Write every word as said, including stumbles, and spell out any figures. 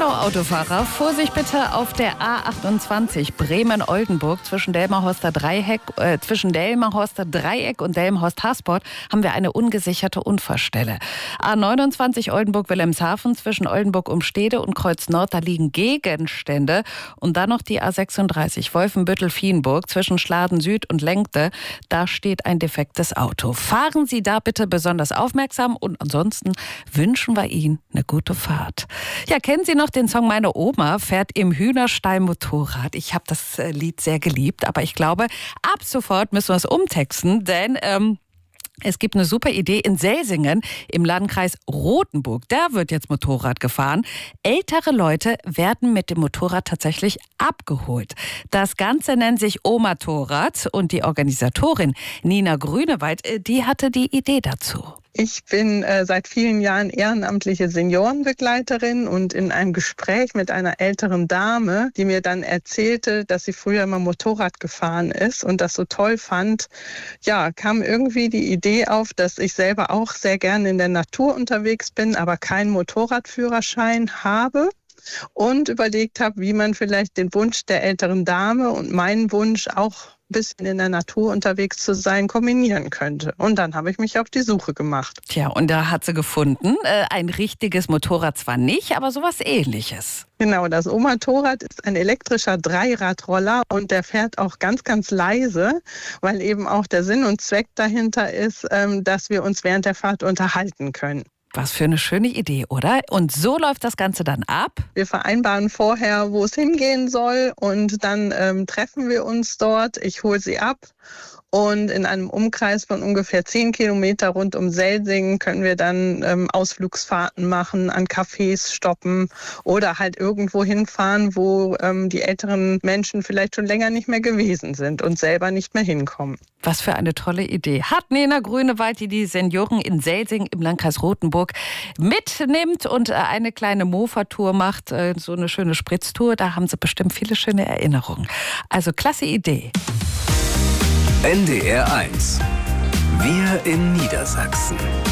Hallo Autofahrer, Vorsicht bitte auf der A achtundzwanzig Bremen-Oldenburg zwischen Delmenhorster Dreieck, äh, zwischen Delmenhorster Dreieck und Delmenhorst-Hasport haben wir eine ungesicherte Unfallstelle. A neunundzwanzig Oldenburg-Wilhelmshaven zwischen Oldenburg-Umstede und Kreuz Nord, da liegen Gegenstände. Und dann noch die A sechsunddreißig Wolfenbüttel-Vienburg zwischen Schladen Süd und Lenkte, da steht ein defektes Auto. Fahren Sie da bitte besonders aufmerksam und ansonsten wünschen wir Ihnen eine gute Fahrt. Ja, kennen Sie noch den Song Meine Oma fährt im Hühnerstall Motorrad? Ich habe das Lied sehr geliebt, aber ich glaube, ab sofort müssen wir es umtexten, denn ähm, es gibt eine super Idee in Selsingen im Landkreis Rothenburg. Da wird jetzt Motorrad gefahren. Ältere Leute werden mit dem Motorrad tatsächlich abgeholt. Das Ganze nennt sich Omatorrad und die Organisatorin Nina Grünewald, die hatte die Idee dazu. Ich bin äh, seit vielen Jahren ehrenamtliche Seniorenbegleiterin und in einem Gespräch mit einer älteren Dame, die mir dann erzählte, dass sie früher mal Motorrad gefahren ist und das so toll fand, ja, kam irgendwie die Idee auf, dass ich selber auch sehr gerne in der Natur unterwegs bin, aber keinen Motorradführerschein habe. Und überlegt habe, wie man vielleicht den Wunsch der älteren Dame und meinen Wunsch auch ein bisschen in der Natur unterwegs zu sein, kombinieren könnte. Und dann habe ich mich auf die Suche gemacht. Tja, und da hat sie gefunden, äh, ein richtiges Motorrad zwar nicht, aber sowas Ähnliches. Genau, das Omatorrad ist ein elektrischer Dreiradroller und der fährt auch ganz, ganz leise, weil eben auch der Sinn und Zweck dahinter ist, ähm, dass wir uns während der Fahrt unterhalten können. Was für eine schöne Idee, oder? Und so läuft das Ganze dann ab? Wir vereinbaren vorher, wo es hingehen soll und dann ähm, treffen wir uns dort. Ich hole sie ab und in einem Umkreis von ungefähr zehn Kilometer rund um Selsingen können wir dann ähm, Ausflugsfahrten machen, an Cafés stoppen oder halt irgendwo hinfahren, wo ähm, die älteren Menschen vielleicht schon länger nicht mehr gewesen sind und selber nicht mehr hinkommen. Was für eine tolle Idee. Hat Nina Grünewald, die die Senioren in Selsingen im Landkreis Rothenburg mitnimmt und eine kleine Mofa-Tour macht, so eine schöne Spritztour. Da haben sie bestimmt viele schöne Erinnerungen. Also klasse Idee. N D R eins. Wir in Niedersachsen.